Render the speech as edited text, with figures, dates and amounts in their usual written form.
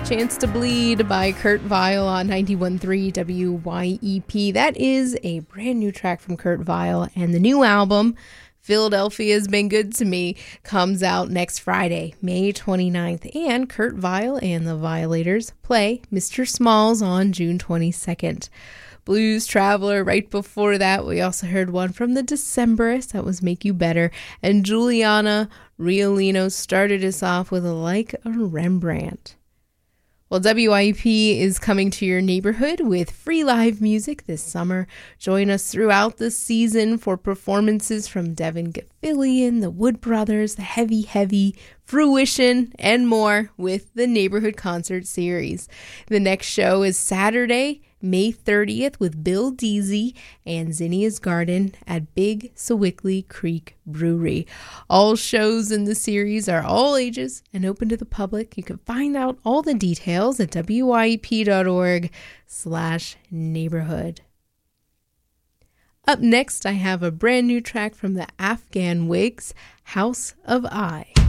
Chance to Bleed by Kurt Vile on 91.3 WYEP. That is a brand new track from Kurt Vile, and the new album, Philadelphia's Been Good to Me, comes out next Friday, May 29th, and Kurt Vile and the Violators play Mr. Smalls on June 22nd. Blues Traveler right before that. We also heard one from the Decemberists, that was Make You Better, and Juliana Riolino started us off with Like a Rembrandt. Well, WIP is coming to your neighborhood with free live music this summer. Join us throughout the season for performances from Devin Gafillion, the Wood Brothers, the Heavy Heavy, Fruition, and more with the Neighborhood Concert Series. The next show is Saturday, May 30th with Bill Deasy and Zinnia's Garden at Big Sewickley Creek Brewery. All shows in the series are all ages and open to the public. You can find out all the details at wyep.org/neighborhood. Up next, I have a brand new track from the Afghan Wigs, House of I.